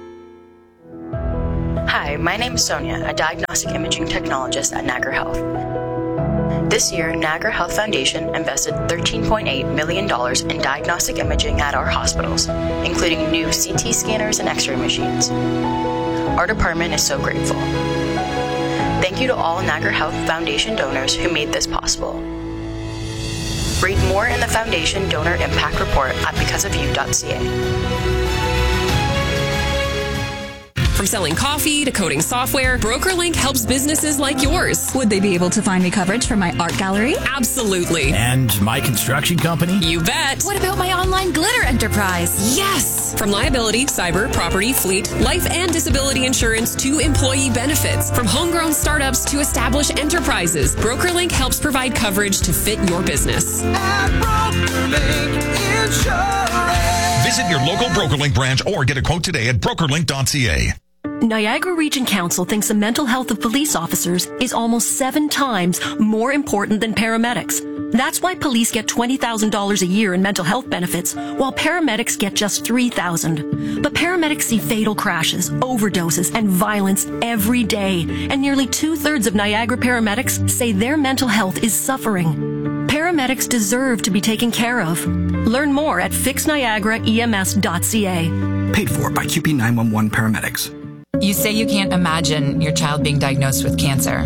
Hi, my name is Sonia, a diagnostic imaging technologist at Niagara Health. This year, Niagara Health Foundation invested thirteen point eight million dollars in diagnostic imaging at our hospitals, including new C T scanners and X-ray machines. Our department is so grateful. Thank you to all Niagara Health Foundation donors who made this possible. Read more in the Foundation Donor Impact Report at because of you dot c a. From selling coffee to coding software, BrokerLink helps businesses like yours. Would they be able to find me coverage for my art gallery? Absolutely. And my construction company? You bet. What about my online glitter enterprise? Yes. From liability, cyber, property, fleet, life and disability insurance to employee benefits. From homegrown startups to established enterprises, BrokerLink helps provide coverage to fit your business. At BrokerLink Insurance. Visit your local BrokerLink branch or get a quote today at broker link dot c a. Niagara Region Council thinks the mental health of police officers is almost seven times more important than paramedics. That's why police get twenty thousand dollars a year in mental health benefits, while paramedics get just three thousand dollars. But paramedics see fatal crashes, overdoses, and violence every day, and nearly two-thirds of Niagara paramedics say their mental health is suffering. Paramedics deserve to be taken care of. Learn more at fix niagara e m s dot c a. Paid for by Q P nine one one Paramedics. You say you can't imagine your child being diagnosed with cancer,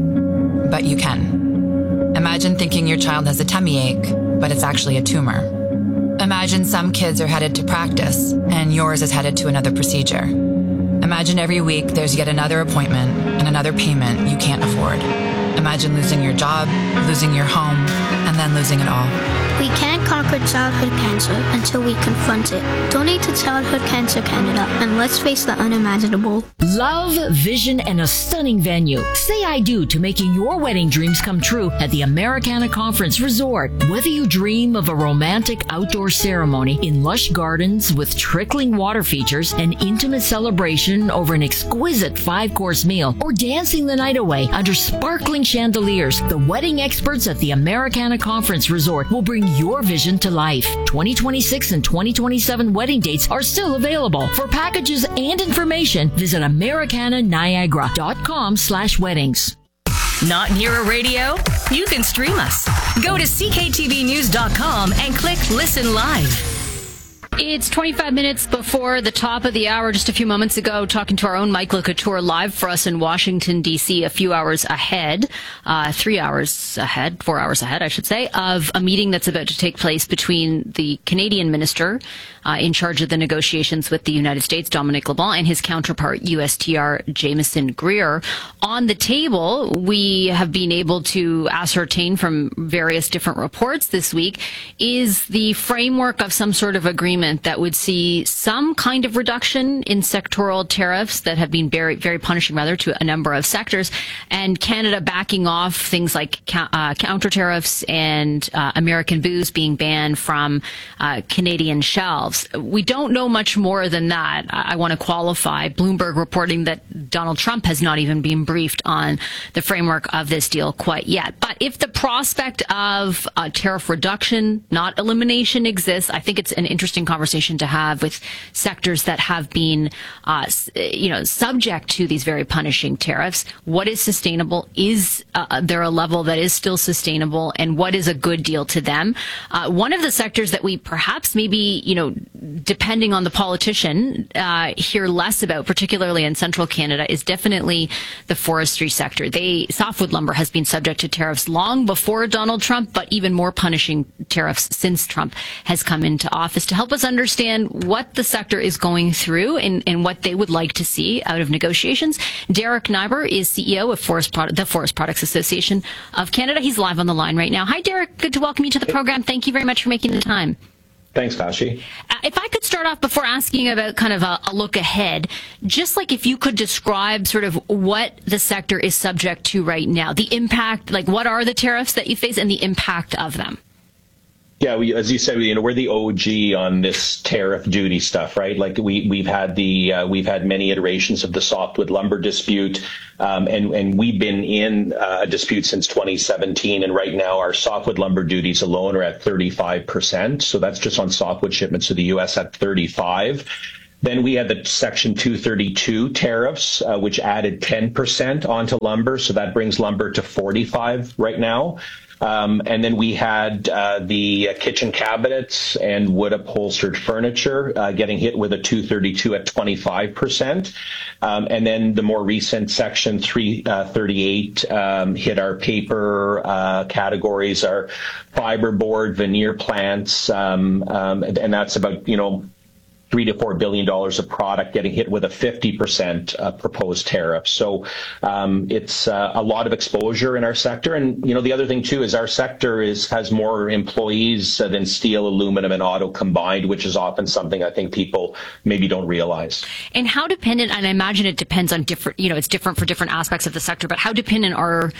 but you can. Imagine thinking your child has a tummy ache, but it's actually a tumor. Imagine some kids are headed to practice, and yours is headed to another procedure. Imagine every week there's yet another appointment and another payment you can't afford. Imagine losing your job, losing your home, and then losing it all. We can't conquer childhood cancer until we confront it. Donate to Childhood Cancer Canada and let's face the unimaginable. Love, vision, and a stunning venue. Say I do to making your wedding dreams come true at the Americana Conference Resort. Whether you dream of a romantic outdoor ceremony in lush gardens with trickling water features, an intimate celebration over an exquisite five-course meal, or dancing the night away under sparkling chandeliers, the wedding experts at the Americana Conference Resort will bring your vision to life. twenty twenty-six and twenty twenty-seven wedding dates are still available. For packages and information, visit americana niagara dot com slash weddings. Not near a radio? You can stream us. Go to c k t v news dot com and click Listen Live. It's twenty-five minutes before the top of the hour. Just a few moments ago, talking to our own Mike LeCouture live for us in Washington, D C, a few hours ahead, uh, three hours ahead, four hours ahead, I should say, of a meeting that's about to take place between the Canadian minister uh, in charge of the negotiations with the United States, Dominic LeBlanc, and his counterpart, U S T R Jameson Greer. On the table, we have been able to ascertain from various different reports this week is the framework of some sort of agreement that would see some kind of reduction in sectoral tariffs that have been very, very punishing, rather, to a number of sectors, and Canada backing off things like uh, counter tariffs and uh, American booze being banned from uh, Canadian shelves. We don't know much more than that. I, I want to qualify. Bloomberg reporting that Donald Trump has not even been briefed on the framework of this deal quite yet. But if the prospect of uh, tariff reduction, not elimination, exists, I think it's an interesting conversation to have with sectors that have been, uh, you know, subject to these very punishing tariffs. What is sustainable? Is uh, there a level that is still sustainable? And what is a good deal to them? Uh, one of the sectors that we perhaps maybe, you know, depending on the politician, uh, hear less about, particularly in central Canada, is definitely the forestry sector. They, softwood lumber has been subject to tariffs long before Donald Trump, but even more punishing tariffs since Trump has come into office. To help us understand what the sector is going through and, and what they would like to see out of negotiations, Derek Nyber is C E O of Forest Pro- the Forest Products Association of Canada. He's live on the line right now. Hi, Derek. Good to welcome you to the program. Thank you very much for making the time. Thanks, Kashi. Uh, if I could start off before asking about kind of a, a look ahead, just like if you could describe sort of what the sector is subject to right now, the impact, like what are the tariffs that you face and the impact of them? Yeah, we, as you said, you know, we're the O G on this tariff duty stuff, right? Like we we've had the uh, we've had many iterations of the softwood lumber dispute, um, and and we've been in uh, a dispute since twenty seventeen, and right now our softwood lumber duties alone are at thirty-five percent. So that's just on softwood shipments to the U S at thirty-five. Then we had the Section two thirty-two tariffs, uh, which added ten percent onto lumber, so that brings lumber to forty-five right now. Um, and then we had uh, the uh, kitchen cabinets and wood upholstered furniture uh, getting hit with a two thirty-two at twenty-five percent. Um, and then the more recent Section three thirty-eight um, hit our paper uh, categories, our fiberboard, veneer plants, um, um, and, and that's about, you know, three to four billion dollars of product getting hit with a fifty percent uh, proposed tariff. So um, it's uh, a lot of exposure in our sector. And, you know, the other thing, too, is our sector is has more employees uh, than steel, aluminum, and auto combined, which is often something I think people maybe don't realize. And how dependent, and I imagine it depends on different, you know, it's different for different aspects of the sector, but how dependent are,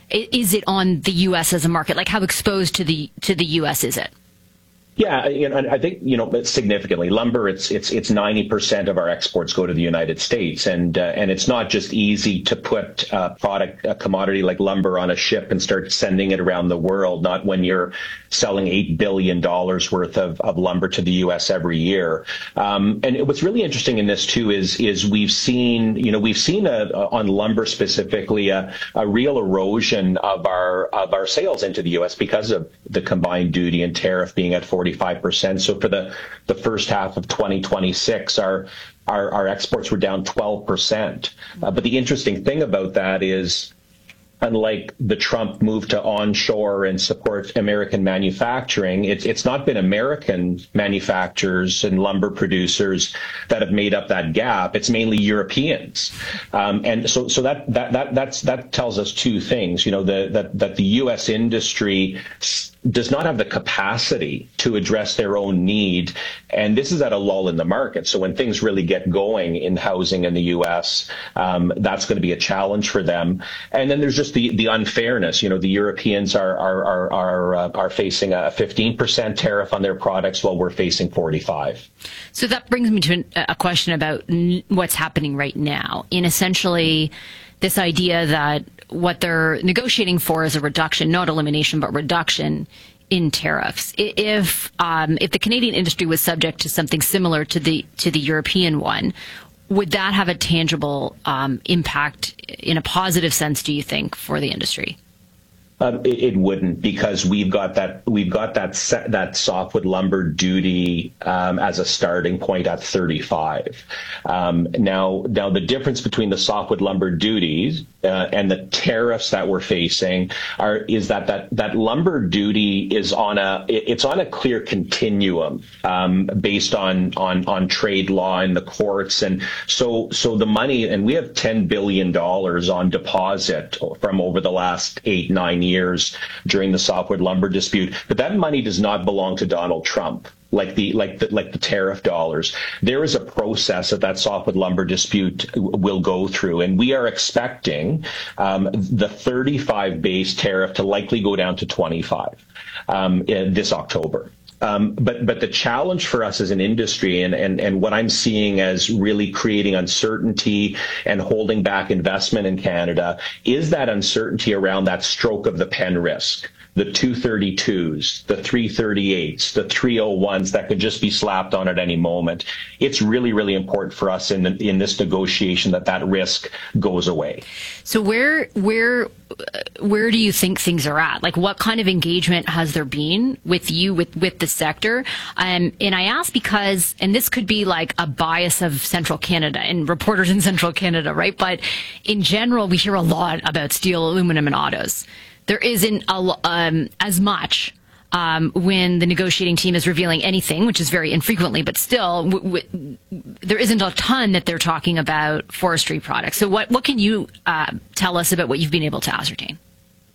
is it on the U S as a market? Like how exposed to the to the U S is it? Yeah, you know, I think, you know, significantly. Lumber, it's it's it's ninety percent of our exports go to the United States, and uh, and it's not just easy to put a product, a commodity like lumber on a ship and start sending it around the world. Not when you're selling eight billion dollars worth of, of lumber to the U S every year. Um, and what's really interesting in this too is is we've seen, you know, we've seen a, a, on lumber specifically a, a real erosion of our of our sales into the U S because of the combined duty and tariff being at forty-five percent. So for the, the first half of twenty twenty-six, our our, our exports were down twelve percent. Uh, but the interesting thing about that is, unlike the Trump move to onshore and support American manufacturing, it's it's not been American manufacturers and lumber producers that have made up that gap. It's mainly Europeans, um, and so so that that that that's that tells us two things. You know, the, that that the U S industry does not have the capacity to address their own need. And this is at a lull in the market. So when things really get going in housing in the U S, um, that's going to be a challenge for them. And then there's just the, the unfairness. You know, the Europeans are are are are, uh, are facing a fifteen percent tariff on their products while we're facing forty-five. So that brings me to a question about what's happening right now in essentially this idea that what they're negotiating for is a reduction, not elimination, but reduction in tariffs. If um, if the Canadian industry was subject to something similar to the to the European one, would that have a tangible um, impact in a positive sense, do you think, for the industry? Um, it, it wouldn't, because we've got that we've got that set, that softwood lumber duty um, as a starting point at thirty-five. Um, now, now the difference between the softwood lumber duties uh, and the tariffs that we're facing are is that that that lumber duty is on a it, it's on a clear continuum um, based on on on trade law in the courts, and so so the money, and we have ten billion dollars on deposit from over the last eight nine years. years during the softwood lumber dispute, but that money does not belong to Donald Trump like the like the like the tariff dollars. There is a process that that softwood lumber dispute will go through, and we are expecting um, the thirty-five base tariff to likely go down to twenty-five um, in this October. Um, but but the challenge for us as an industry, and, and, and what I'm seeing as really creating uncertainty and holding back investment in Canada, is that uncertainty around that stroke of the pen risk. The two thirty-twos, the three thirty-eights, the three oh ones that could just be slapped on at any moment. It's really, really important for us in the, in this negotiation that that risk goes away. So where where where do you think things are at? Like, what kind of engagement has there been with you, with, with the sector? Um, and I ask because, and this could be like a bias of Central Canada and reporters in Central Canada, right? But in general, we hear a lot about steel, aluminum, and autos. There isn't a, um, as much um, when the negotiating team is revealing anything, which is very infrequently, but still, w- w- there isn't a ton that they're talking about forestry products. So what, what can you uh, tell us about what you've been able to ascertain?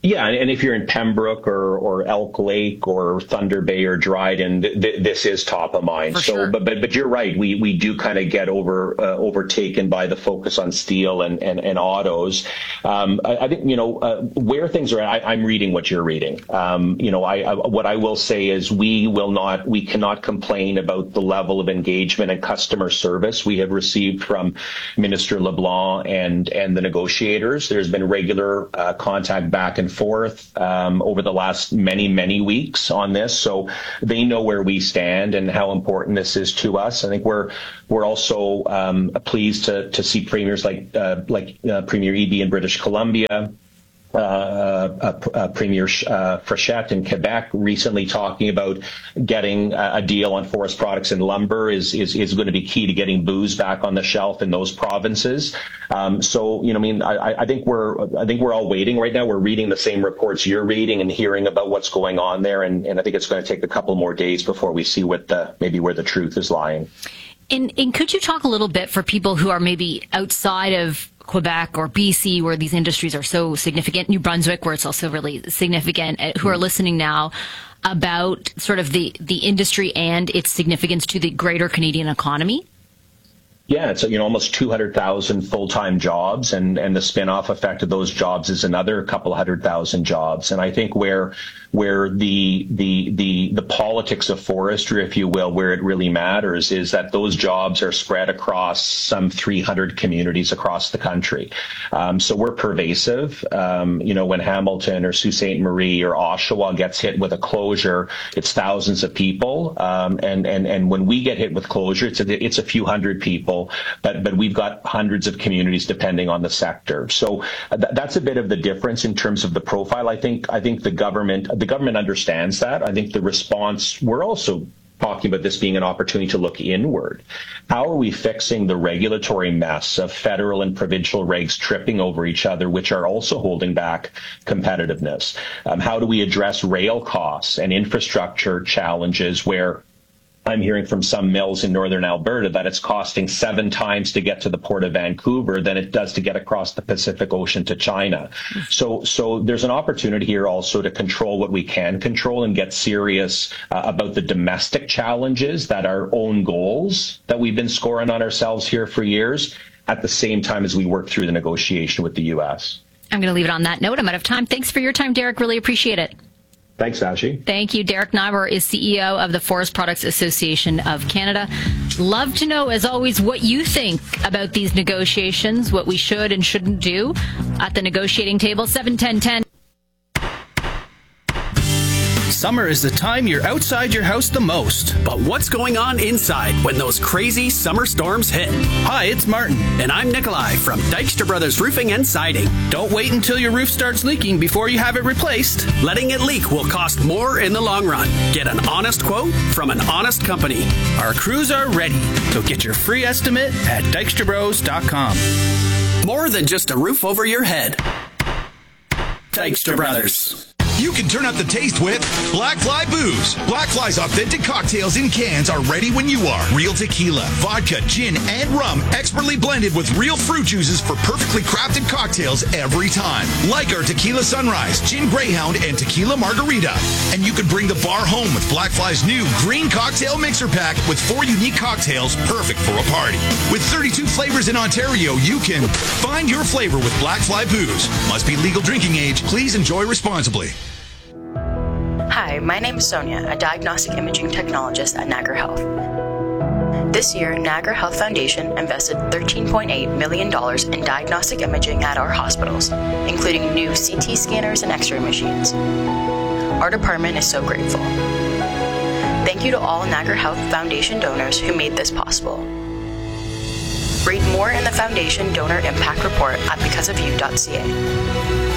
Yeah, and if you're in Pembroke or, or Elk Lake or Thunder Bay or Dryden, th- th- this is top of mind. For so, sure. but but but you're right. We we do kind of get over uh, overtaken by the focus on steel and and, and autos. Um, I, I think you know uh, where things are. I, I'm reading what you're reading. Um, you know, I, I what I will say is we will not, we cannot complain about the level of engagement and customer service we have received from Minister LeBlanc and and the negotiators. There's been regular uh, contact back and forth um, over the last many, many weeks on this. So they know where we stand and how important this is to us. I think we're we're also um, pleased to to see premiers like uh, like uh, Premier Eby in British Columbia, Uh, uh, uh, Premier uh, Frechette in Quebec recently talking about getting a, a deal on forest products and lumber is, is is going to be key to getting booze back on the shelf in those provinces. Um, so, you know, I mean, I, I think we're I think we're all waiting right now. We're reading the same reports you're reading and hearing about what's going on there, and, and I think it's going to take a couple more days before we see what the maybe where the truth is lying. And, and could you talk a little bit for people who are maybe outside of Quebec or B C, where these industries are so significant, New Brunswick, where it's also really significant, who are listening now, about sort of the, the industry and its significance to the greater Canadian economy? Yeah, it's you know almost two hundred thousand full-time jobs, and and the spin-off effect of those jobs is another couple hundred thousand jobs. And I think where where the the the the politics of forestry, if you will, where it really matters is that those jobs are spread across some three hundred communities across the country. Um, so we're pervasive. Um, you know, when Hamilton or Sault Ste. Marie or Oshawa gets hit with a closure, it's thousands of people. Um, and and and when we get hit with closure, it's a, it's a few hundred people. But but we've got hundreds of communities depending on the sector. So th- that's a bit of the difference in terms of the profile. I think I think the government the government understands that. I think the response, we're also talking about this being an opportunity to look inward. How are we fixing the regulatory mess of federal and provincial regs tripping over each other, which are also holding back competitiveness? Um, how do we address rail costs and infrastructure challenges where I'm hearing from some mills in northern Alberta that it's costing seven times to get to the Port of Vancouver than it does to get across the Pacific Ocean to China. So, so there's an opportunity here also to control what we can control and get serious uh, about the domestic challenges that are own goals that we've been scoring on ourselves here for years, at the same time as we work through the negotiation with the U S. I'm going to leave it on that note. I'm out of time. Thanks for your time, Derek. Really appreciate it. Thanks, Vashi. Thank you. Derek Nybor is C E O of the Forest Products Association of Canada. Love to know, as always, what you think about these negotiations, what we should and shouldn't do at the negotiating table. seven ten ten. Summer is the time you're outside your house the most. But what's going on inside when those crazy summer storms hit? Hi, it's Martin. And I'm Nikolai from Dykstra Brothers Roofing and Siding. Don't wait until your roof starts leaking before you have it replaced. Letting it leak will cost more in the long run. Get an honest quote from an honest company. Our crews are ready, so get your free estimate at dykstra bros dot com. More than just a roof over your head. Dykstra Brothers. You can turn up the taste with Black Fly Booze. Black Fly's authentic cocktails in cans are ready when you are. Real tequila, vodka, gin, and rum, expertly blended with real fruit juices for perfectly crafted cocktails every time. Like our Tequila Sunrise, Gin Greyhound, and Tequila Margarita. And you can bring the bar home with Black Fly's new green cocktail mixer pack with four unique cocktails perfect for a party. With thirty-two flavors in Ontario, you can find your flavor with Black Fly Booze. Must be legal drinking age. Please enjoy responsibly. Hi, my name is Sonia, a diagnostic imaging technologist at Niagara Health. This year, Niagara Health Foundation invested thirteen point eight million dollars in diagnostic imaging at our hospitals, including new C T scanners and X-ray machines. Our department is so grateful. Thank you to all Niagara Health Foundation donors who made this possible. Read more in the Foundation Donor Impact Report at because of you dot c a.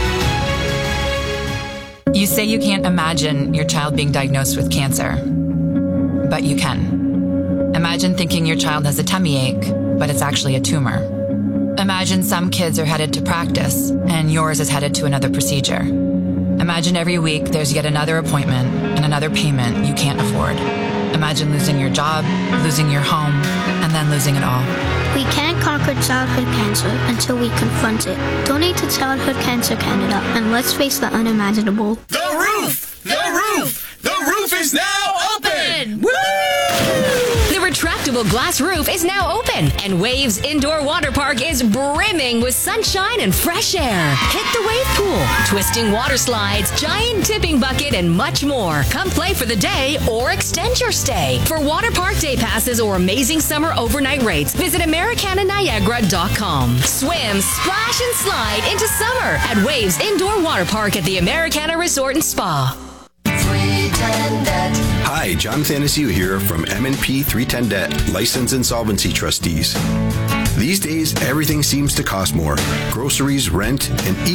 You say you can't imagine your child being diagnosed with cancer, but you can. Imagine thinking your child has a tummy ache, but it's actually a tumor. Imagine some kids are headed to practice, and yours is headed to another procedure. Imagine every week there's yet another appointment and another payment you can't afford. Imagine losing your job, losing your home, and then losing it all. We can't conquer childhood cancer until we confront it. Donate to Childhood Cancer Canada and let's face the unimaginable. The roof! The roof! The roof is now open! Woo! The retractable glass roof is now open, and Waves Indoor Water Park is brimming with sunshine and fresh air. Hit the wave pool, twisting water slides, giant tipping bucket, and much more. Come play for the day or extend your stay. For water park day passes or amazing summer overnight rates, visit Americana Niagara dot com. Swim, splash, and slide into summer at Waves Indoor Water Park at the Americana Resort and Spa. Hi, John Thanasiu here from M and P three ten Debt, Licensed Insolvency Trustees. These days, everything seems to cost more. Groceries, rent, and